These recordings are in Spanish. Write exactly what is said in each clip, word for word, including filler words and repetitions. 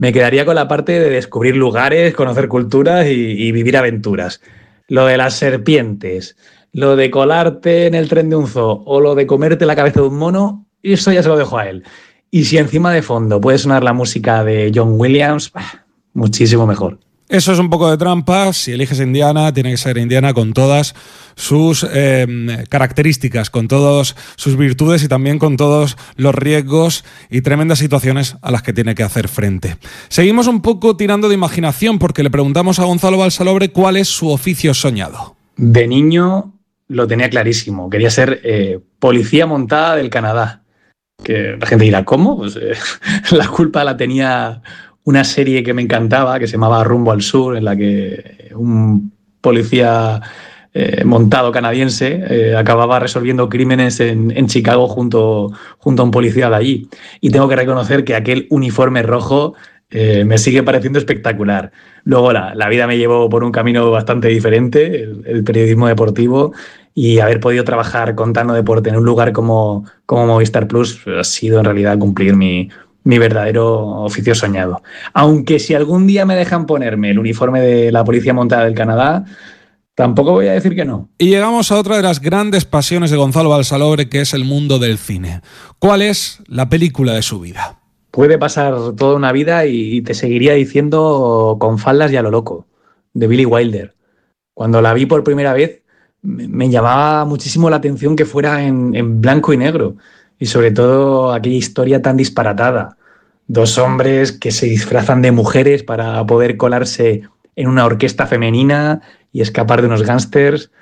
Me quedaría con la parte de descubrir lugares, conocer culturas y, y vivir aventuras. Lo de las serpientes, lo de colarte en el tren de un zoo o lo de comerte la cabeza de un mono, eso ya se lo dejo a él. Y si encima de fondo puede sonar la música de John Williams, muchísimo mejor. Eso es un poco de trampa. Si eliges Indiana, tiene que ser Indiana con todas sus eh, características, con todas sus virtudes y también con todos los riesgos y tremendas situaciones a las que tiene que hacer frente. Seguimos un poco tirando de imaginación porque le preguntamos a Gonzalo Balsalobre cuál es su oficio soñado. De niño lo tenía clarísimo. Quería ser eh, policía montada del Canadá. Que la gente dirá, ¿cómo? Pues eh, la culpa la tenía una serie que me encantaba, que se llamaba Rumbo al Sur, en la que un policía eh, montado canadiense eh, acababa resolviendo crímenes en, en Chicago junto, junto a un policía de allí. Y tengo que reconocer que aquel uniforme rojo eh, me sigue pareciendo espectacular. Luego la, la vida me llevó por un camino bastante diferente, el, el periodismo deportivo, y haber podido trabajar contando deporte en un lugar como, como Movistar Plus ha sido en realidad cumplir mi mi verdadero oficio soñado. Aunque si algún día me dejan ponerme el uniforme de la Policía Montada del Canadá, tampoco voy a decir que no. Y llegamos a otra de las grandes pasiones de Gonzalo Balsalobre, que es el mundo del cine. ¿Cuál es la película de su vida? Puede pasar toda una vida y te seguiría diciendo Con faldas y a lo loco, de Billy Wilder. Cuando la vi por primera vez, me llamaba muchísimo la atención que fuera en, en blanco y negro. Y sobre todo aquella historia tan disparatada. Dos hombres que se disfrazan de mujeres para poder colarse en una orquesta femenina y escapar de unos gángsters.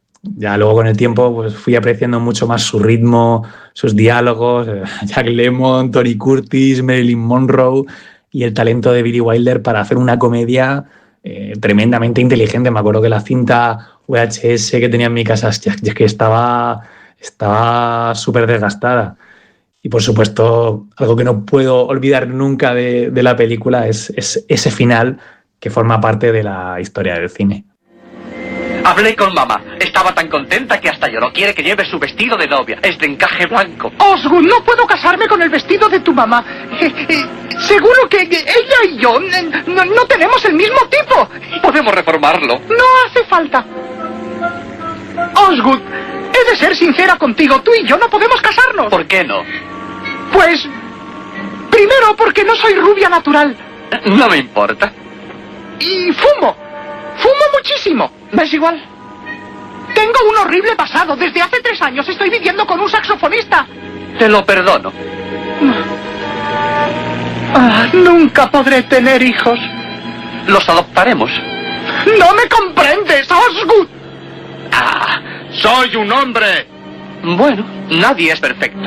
Ya luego con el tiempo pues fui apreciando mucho más su ritmo, sus diálogos, Jack Lemmon, Tony Curtis, Marilyn Monroe y el talento de Billy Wilder para hacer una comedia eh, tremendamente inteligente. Me acuerdo que la cinta V H S que tenía en mi casa ya, ya que estaba... Estaba súper desgastada. Y por supuesto, algo que no puedo olvidar nunca de, de la película es, es ese final que forma parte de la historia del cine. Hablé con mamá. Estaba tan contenta que hasta lloró. Quiere que lleve su vestido de novia. Es de encaje blanco. Osgood, no puedo casarme con el vestido de tu mamá. Eh, eh, seguro que ella y yo no, no tenemos el mismo tipo. Podemos reformarlo. No hace falta. Osgood, he de ser sincera contigo. Tú y yo no podemos casarnos. ¿Por qué no? Pues, primero porque no soy rubia natural. No me importa. Y fumo. Fumo muchísimo. ¿Me es igual? Tengo un horrible pasado. Desde hace tres años estoy viviendo con un saxofonista. Te lo perdono. Ah, nunca podré tener hijos. Los adoptaremos. ¡No me comprendes, Osgood! ¡Ah! ¡Soy un hombre! Bueno, nadie es perfecto.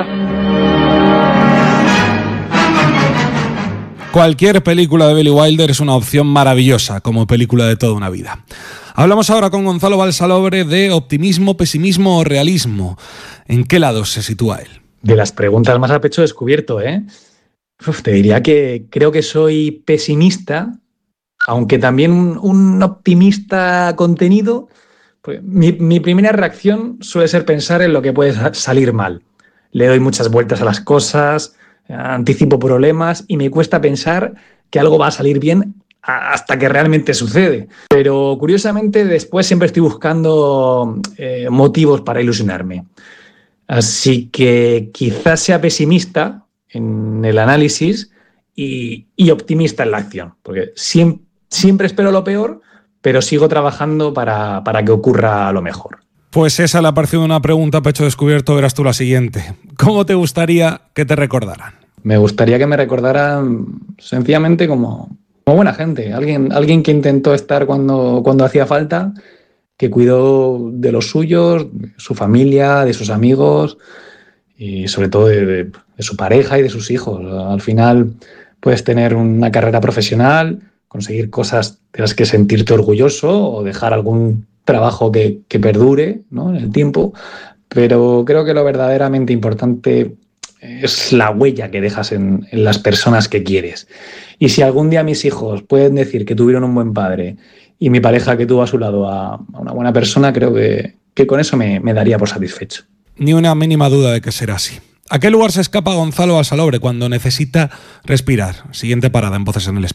Cualquier película de Billy Wilder es una opción maravillosa como película de toda una vida. Hablamos ahora con Gonzalo Balsalobre de optimismo, pesimismo o realismo. ¿En qué lado se sitúa él? De las preguntas más a pecho descubierto, ¿eh? Uf, te diría que creo que soy pesimista, aunque también un, un optimista contenido. Pues mi, mi primera reacción suele ser pensar en lo que puede salir mal. Le doy muchas vueltas a las cosas, anticipo problemas y me cuesta pensar que algo va a salir bien hasta que realmente sucede. Pero curiosamente después siempre estoy buscando eh, motivos para ilusionarme. Así que quizás sea pesimista en el análisis y, y optimista en la acción, porque siempre, siempre espero lo peor, pero sigo trabajando para, para que ocurra lo mejor. Pues esa le ha parecido una pregunta a pecho descubierto, verás tú la siguiente. ¿Cómo te gustaría que te recordaran? Me gustaría que me recordaran sencillamente como, como buena gente, alguien, alguien que intentó estar cuando, cuando hacía falta, que cuidó de los suyos, de su familia, de sus amigos y sobre todo de, de, de su pareja y de sus hijos. Al final puedes tener una carrera profesional, conseguir cosas de las que sentirte orgulloso o dejar algún trabajo que, que perdure, ¿no?, en el tiempo, pero creo que lo verdaderamente importante es la huella que dejas en, en las personas que quieres. Y si algún día mis hijos pueden decir que tuvieron un buen padre y mi pareja que tuvo a su lado a, a una buena persona, creo que, que con eso me, me daría por satisfecho. Ni una mínima duda de que será así. ¿A qué lugar se escapa Gonzalo al Salobre cuando necesita respirar? Siguiente parada en Voces en el Espejo.